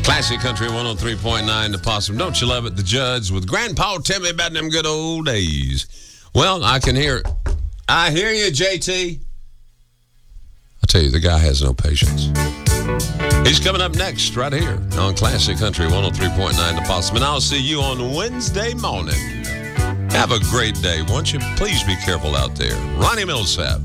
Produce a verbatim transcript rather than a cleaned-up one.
Classic Country one oh three point nine, The Possum. Don't you love it? The Judds with Grandpa tell me about them good old days. Well, I can hear it. I hear you, J T. I tell you, the guy has no patience. He's coming up next right here on Classic Country one oh three point nine, The Possum. And I'll see you on Wednesday morning. Have a great day, won't you? Please be careful out there. Ronnie Millsap.